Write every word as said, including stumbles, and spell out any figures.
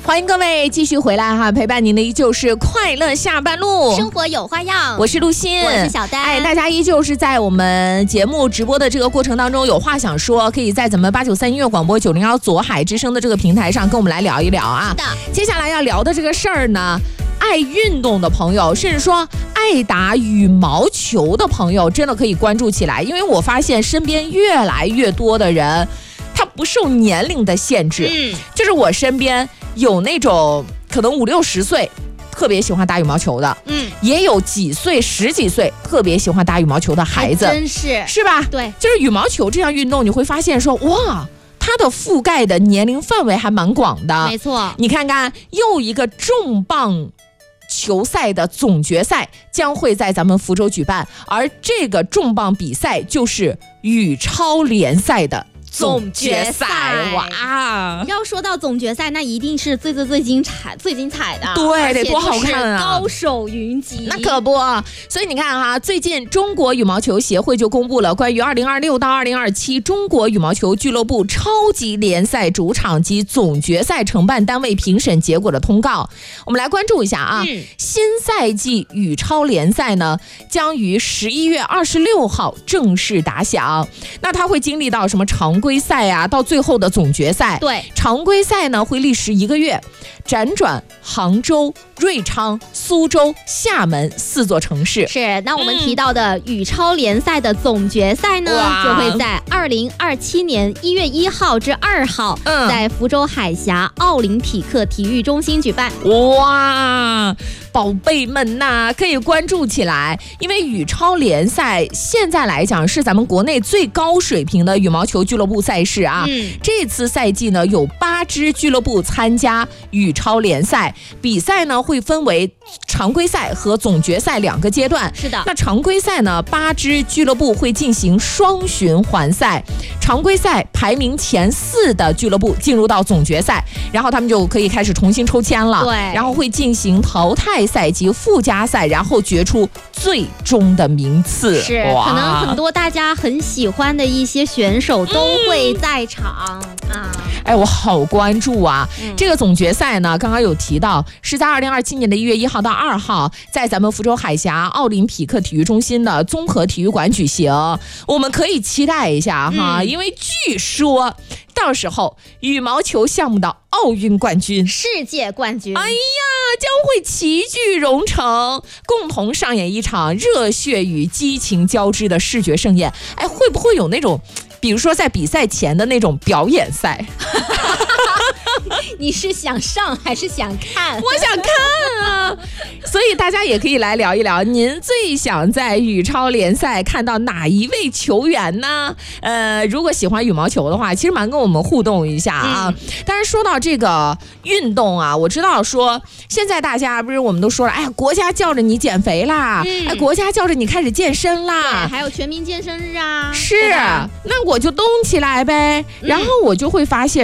欢迎各位继续回来哈，陪伴您的依旧是快乐下班路， 生活有花样。 我是陆欣， 我是小丹。 哎，大家依旧是在我们节目直播的这个过程当中有话想说，可以在咱们八九三音乐广播九零幺左海之声的这个平台上跟我们来聊一聊啊。 是的， 接下来要聊的这个事儿呢，爱运动的朋友，甚至说爱打羽毛球的朋友，真的可以关注起来，因为我发现身边越来越多的人，他不受年龄的限制， 嗯， 就是我身边有那种可能五六十岁特别喜欢打羽毛球的， 嗯， 也有几岁十几岁特别喜欢打羽毛球的孩子， 真是是吧？ 对， 就是羽毛球这项运动，你会发现说，哇，它的覆盖的年龄范围还蛮广的。 没错， 你看看又一个重磅球赛的总决赛将会在咱们福州举办，而这个重磅比赛就是羽超联赛的总决赛。哇！ 要说到总决赛，那一定是最最最精彩、最精彩的， 对，得多好看啊！ 高手云集， 那可不。所以你看哈，最近中国羽毛球协会就公布了关于二零二六到二零二七中国羽毛球俱乐部超级联赛主场及总决赛承办单位评审结果的通告。我们来关注一下啊， 嗯、 新赛季羽超联赛呢将于十一月二十六号正式打响。那它会经历到什么常规赛啊，到最后的总决赛。 对， 常规赛呢会历时一个月，辗转杭州、瑞昌、苏州、厦门四座城市。 是，那我们提到的羽超联赛的总决赛呢， 嗯、 就会在二零二七年一月一号至二号， 嗯、 在福州海峡奥林匹克体育中心举办。 哇！宝贝们呐，可以关注起来，因为羽超联赛现在来讲是咱们国内最高水平的羽毛球俱乐部赛事啊。 嗯， 这次赛季呢有八支俱乐部参加羽超联赛，比赛呢会分为常规赛和总决赛两个阶段。 是的， 那常规赛呢，八支俱乐部会进行双循环赛，常规赛排名前四的俱乐部进入到总决赛，然后他们就可以开始重新抽签了。 对， 然后会进行淘汰赛及附加赛，然后决出最终的名次。 是，可能很多大家很喜欢的一些选手都会在场、嗯、啊。 哎，我好关注啊！ 嗯、 这个总决赛呢，刚刚有提到是在二零二七年的一月一号到二号，在咱们福州海峡奥林匹克体育中心的综合体育馆举行。我们可以期待一下哈，嗯、因为据说到时候羽毛球项目的奥运冠军、 世界冠军， 哎呀，将会齐聚荣城，共同上演一场热血与激情交织的视觉盛宴。哎，会不会有那种，比如说在比赛前的那种表演赛？ 你是想上还是想看？ 我想看啊！所以大家也可以来聊一聊，您最想在羽超联赛看到哪一位球员呢？呃，如果喜欢羽毛球的话，其实蛮跟我们互动一下啊。嗯、但是说到这个运动啊，我知道说现在大家不是我们都说了，哎呀，国家叫着你减肥啦，嗯、哎，国家叫着你开始健身啦， 对，还有全民健身日啊。 是，那我就动起来呗。然后我就会发现。